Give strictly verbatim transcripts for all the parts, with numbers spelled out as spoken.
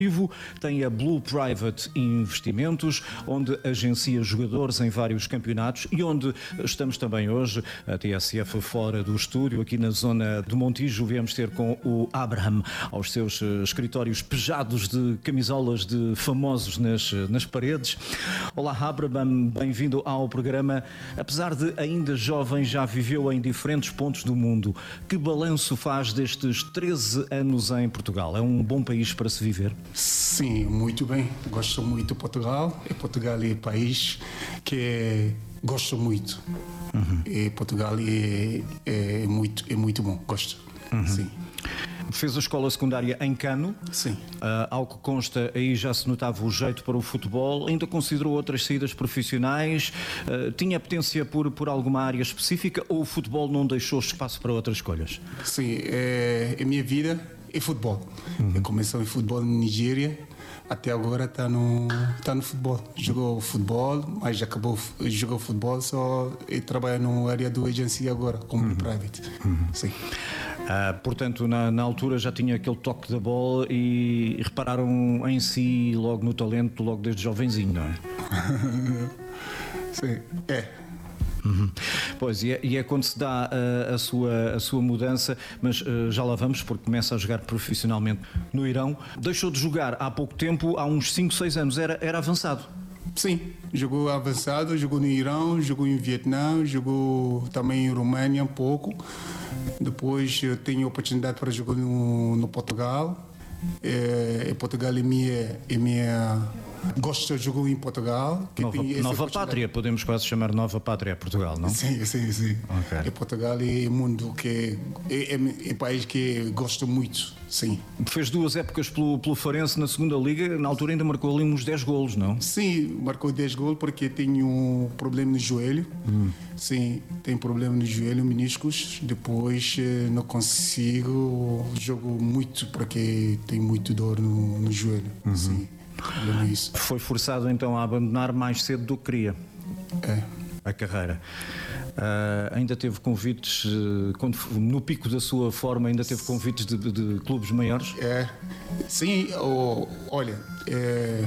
Tem a Blue Private Investimentos, onde agencia jogadores em vários campeonatos e onde estamos também hoje, a T S F fora do estúdio, aqui na zona do Montijo, viemos ter com o Abraham aos seus escritórios pejados de camisolas de famosos nas, nas paredes. Olá Abraham, bem-vindo ao programa. Apesar de ainda jovem, já viveu em diferentes pontos do mundo. Que balanço faz destes treze anos em Portugal? É um bom país para se viver? Sim, muito bem. Gosto muito de Portugal. E Portugal é um país que gosto muito. Uhum. E Portugal é, é, muito, é muito bom. Gosto. Uhum. Sim. Fez a escola secundária em Cano. Sim. Uh, ao que consta, aí já se notava o jeito para o futebol. Ainda considerou outras saídas profissionais? Uh, tinha apetência por, por alguma área específica ou o futebol não deixou espaço para outras escolhas? Sim, é, é minha vida. É futebol. Uhum. Eu comecei em futebol na Nigéria, até agora está no, tá no futebol. Jogou futebol, mas acabou jogou futebol só e trabalha na área do agency agora, como uhum. private. Uhum. Sim. Ah, portanto, na, na altura já tinha aquele toque da bola e, e repararam em si logo no talento, logo desde jovenzinho, não é? Sim, é. Uhum. Pois, e é, e é quando se dá a, a, sua, a sua mudança, mas uh, já lá vamos, porque começa a jogar profissionalmente no Irão. Deixou de jogar há pouco tempo, há uns cinco, seis anos, era, era avançado? Sim, jogou avançado, jogou no Irão, jogou em Vietnã, jogou também em Romênia um pouco. Depois eu tenho a oportunidade para jogar no, no Portugal. É, Portugal é minha... É minha Gosto de jogar em Portugal. Que nova nova pátria, podemos quase chamar nova pátria Portugal, não? Sim, sim, sim. Okay. E Portugal é um mundo que é, é, é um país que gosto muito, sim. Fez duas épocas pelo, pelo Farense na segunda liga, na altura ainda marcou ali uns dez golos, não? Sim, marcou dez golos porque tenho um problema no joelho. Hum. Sim, tem problema no joelho, meniscos. Depois não consigo, jogo muito porque tenho muito dor no, no joelho, uhum. Sim. Isso. Foi forçado então a abandonar mais cedo do que queria é. a carreira. Uh, ainda teve convites, uh, quando, no pico da sua forma, ainda teve convites de, de clubes maiores? É, sim, oh, olha, é,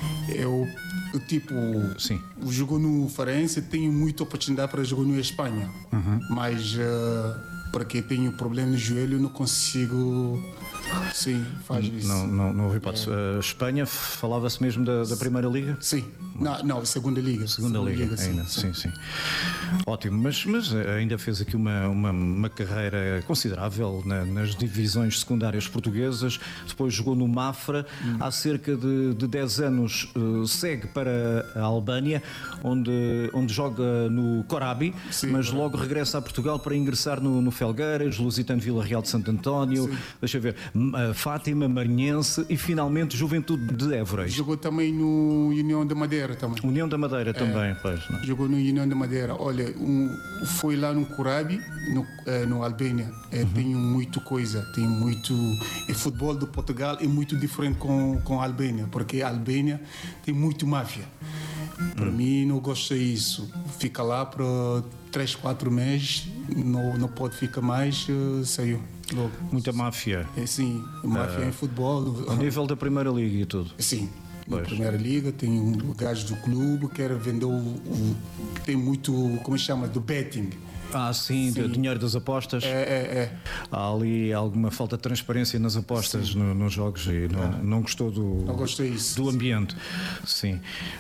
eu, eu tipo, sim. jogo no Farense, tenho muita oportunidade para jogar no Espanha, uhum. mas uh, porque tenho problema no joelho, não consigo. Sim, faz isso. Não, não, não houve hipótese. É. A Espanha, falava-se mesmo da, da Primeira Liga? Sim, não, não segunda Liga. Segunda, segunda Liga, Liga sim, ainda, sim, sim. sim. Ótimo, mas, mas ainda fez aqui uma, uma, uma carreira considerável na, nas divisões secundárias portuguesas, depois jogou no Mafra, hum. há cerca de, de dez anos uh, segue para a Albânia, onde, onde joga no Corabi, sim, mas claro. Logo regressa a Portugal para ingressar no, no Felgueiras, Lusitano Vila Real de Santo António, sim. Deixa eu ver, Fátima, Marinhense e finalmente Juventude de Évora. Jogou também no União da Madeira também. União da Madeira é, também, pois. Não? Jogou no União da Madeira. Olha, um, foi lá no Corabi, no, eh, no Albânia. É, uhum. Tem muito coisa, tem muito... O futebol de Portugal é muito diferente com, com a Albânia, porque a Albânia tem muito máfia. Para hum. mim, não gosto disso. Fica lá para três, quatro meses, não, não pode ficar mais, uh, saiu. Logo. Muita máfia. É, sim, máfia uh, em futebol. A nível da Primeira Liga e tudo? Sim, na Primeira Liga tem um gajo do clube que quer vender o, o... Tem muito, como se chama, do betting. Ah, sim, sim. Do dinheiro das apostas. É, é, é. Há ali alguma falta de transparência nas apostas no, nos jogos e não, é. não gostou do, não gostei isso, do ambiente. Sim.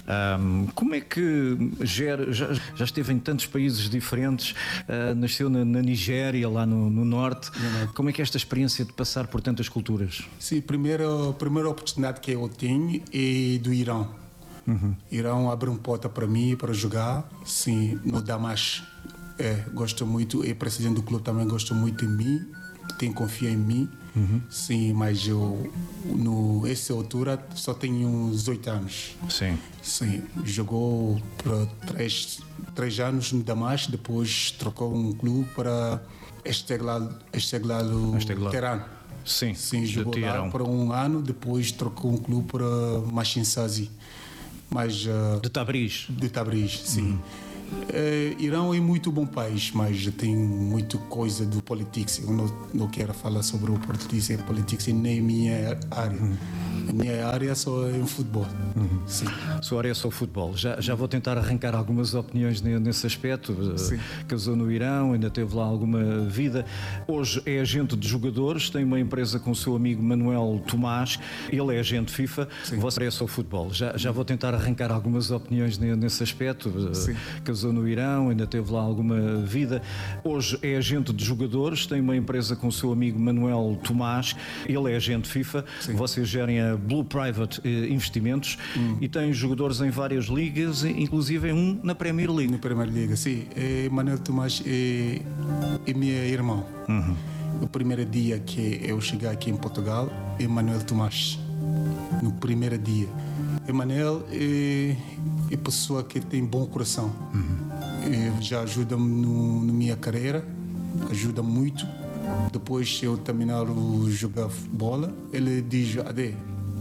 Um, como é que gera, já, já esteve em tantos países diferentes, uh, nasceu na, na Nigéria, lá no, no norte. Não. Como é que é esta experiência de passar por tantas culturas? Sim, primeira, a primeira oportunidade que eu tenho é do Irão. Uhum. Irão abre uma porta para mim, para jogar, sim, no Damasco. É, gosto muito, e o presidente do clube também gosta muito de mim, tem confia em mim, uhum. Sim, mas eu, no, essa altura, só tenho uns dezoito anos. Sim. Sim, jogou por três, três anos no Damasco, depois trocou um clube para Esteglado, Esteglado Teherã. Sim, Sim, jogou lá por um ano, depois trocou um clube para Machinsazi. Mas, uh, de Tabriz. De Tabriz, sim. Uhum. É, Irão é muito bom país, mas tem muita coisa do politics. Eu não, não quero falar sobre o politics, é politics nem minha área. Uhum. A minha área só é em futebol. Uhum. Sim. Sua área é só futebol. Já, já vou tentar arrancar algumas opiniões nesse aspecto. Sim. Casou no Irão, ainda teve lá alguma vida. Hoje é agente de jogadores, tem uma empresa com o seu amigo Manuel Tomás. Ele é agente FIFA. Sim. Você é só futebol. Já, já vou tentar arrancar algumas opiniões nesse aspecto. Sim. Casou no Irão, ainda teve lá alguma vida. Hoje é agente de jogadores, tem uma empresa com o seu amigo Manuel Tomás. Ele é agente FIFA. Sim. Vocês gerem a Blue Private Investimentos hum. e tem jogadores em várias ligas, inclusive um na Premier League. Na Premier League, sim. É, Manuel Tomás é, é meu irmão. Uhum. O primeiro dia que eu cheguei aqui em Portugal é Manuel Tomás. No primeiro dia. Manuel é, é pessoa que tem bom coração. Uhum. É, já ajuda-me na minha carreira, ajuda muito. Depois eu terminar de jogar bola, ele diz: Ade,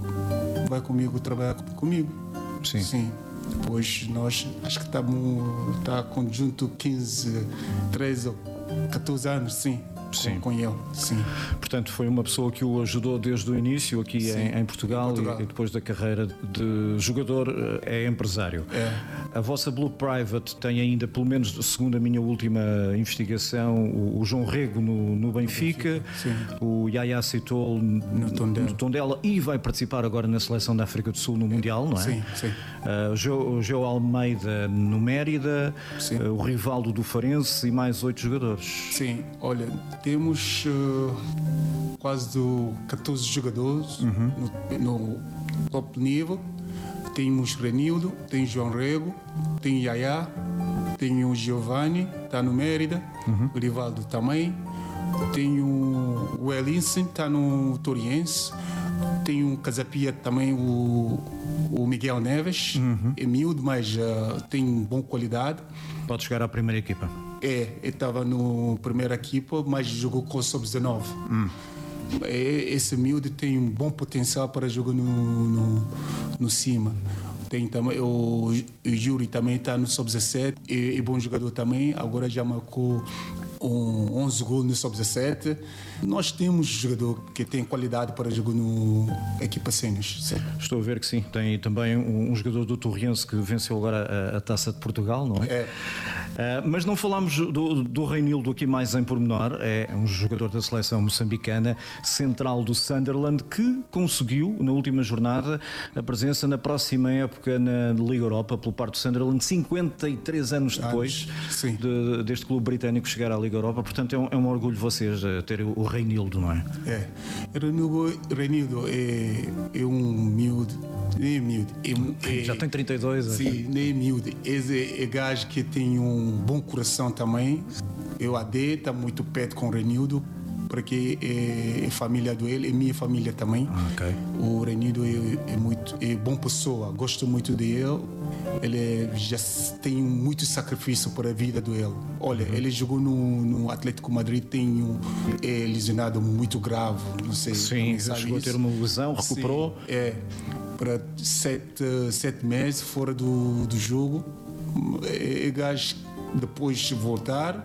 vai comigo trabalhar comigo. Sim. Sim. Depois nós, acho que estamos tá conjunto quinze, treze, catorze anos, sim. Sim. Com, com ele, sim. Portanto, foi uma pessoa que o ajudou desde o início aqui em, em, Portugal, em Portugal. E, e depois da carreira de jogador é empresário. É. A vossa Blue Private tem ainda, pelo menos segundo a minha última investigação, o, o João Rego no, no Benfica, Benfica o Yaya Sitol no, no Tondela e vai participar agora na seleção da África do Sul no Mundial, não é? Sim, sim. Uh, o João Geo Almeida no Mérida, uh, o Rivaldo do Farense e mais oito jogadores. Sim, olha, temos uh, quase do catorze jogadores uhum. no, no top nível. Temos Renildo, tem João Rego, tem Yaya, tem o Giovanni, está no Mérida, uhum. o Rivaldo também, tem o Wellinson, está no Toriense, tem o Casapia também, o, o Miguel Neves, uhum. é miúdo, mas uh, tem boa qualidade. Pode chegar à primeira equipa. É, ele estava na primeira equipa, mas jogou com o sub dezenove. Hum. Esse miúdo tem um bom potencial para jogar no, no, no cima. Tem também, o, o Yuri também está no sub dezessete, é, é bom jogador também, agora já marcou um onze gols no sub dezessete. Nós temos jogador que tem qualidade para jogar no equipa séniores. Estou a ver que sim. Tem também um, um jogador do Torriense que venceu agora a, a Taça de Portugal, não é? É. Uh, mas não falámos do, do Reinildo aqui mais em pormenor. É um jogador da seleção moçambicana, central do Sunderland, que conseguiu na última jornada a presença na próxima época na Liga Europa pelo parte do Sunderland, cinquenta e três anos depois Sim. de, deste clube britânico chegar à Liga Europa. Portanto é um, é um orgulho vocês terem o Reinildo, não é? É. Reinildo é, é um miúdo. Nem é miúdo. É, Já tem trinta e dois anos. Sim, nem é miúdo. Esse é gajo que tem um bom coração também. Eu A D está muito perto com o Reinildo, porque é, é família dele, é minha família também. Okay. O Reinildo é, é muito é bom pessoa, gosto muito dele. Ele já tem muito sacrifício para a vida dele. Olha, uhum. ele jogou no, no Atlético Madrid, tem um é, lesionado muito grave, não sei. Sim, chegou a ter uma lesão, recuperou. Sim, é, para sete, sete meses fora do, do jogo. É, é gajo depois de voltar.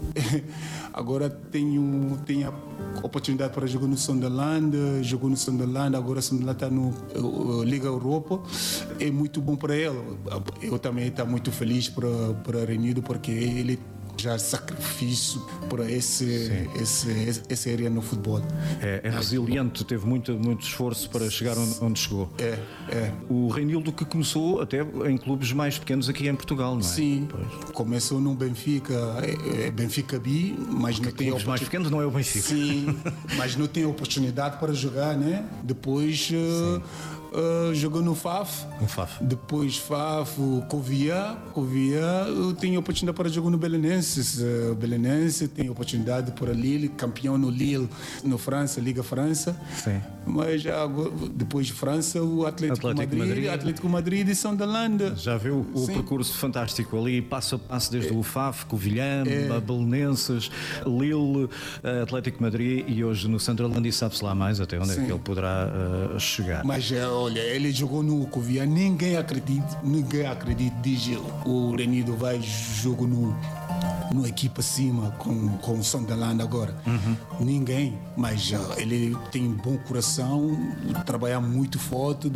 Agora tenho, tenho a oportunidade para jogar no Sunderland, jogou no Sunderland, agora o Sunderland está no uh, Liga Europa. É muito bom para ele. Eu também estou muito feliz para, para Reinildo, porque ele já sacrifício para esse, esse, essa área no futebol. É, é resiliente, teve muito, muito esforço para chegar onde, onde chegou. É, é. O Reinildo que começou até em clubes mais pequenos aqui em Portugal, não é? Sim, pois. Começou no Benfica, é, é Benfica B, mas não tem clubes mais pequenos não é o Benfica. Sim, mas não tem oportunidade para jogar, né? Depois uh, uh, jogou no F A F. No F A F. Depois F A F, Covia. Covia, eu tenho oportunidade para jogar no Belenenses. Uh, Belenenses tem oportunidade para Lille, campeão no Lille, no França, Liga França. Sim. Mas agora, depois de França, o Atlético, Atlético Madrid, Madrid, Atlético Madrid e Sunderland. Já viu o Sim. percurso fantástico ali, passo a passo, desde é. o F A F, Covilhã, é. Belenenses, Lille, Atlético Madrid e hoje no Sunderland, e sabe-se lá mais até onde Sim. é que ele poderá uh, chegar. Mas uh, olha, ele jogou no Covia, ninguém acredita, ninguém acredita, diz o Renido vai jogar no numa equipa acima com, com o Sunderland agora. Uhum. Ninguém, mas uh, ele tem um bom coração, trabalha muito forte.